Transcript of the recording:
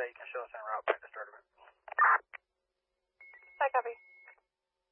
you can show us en route, pick the start of it.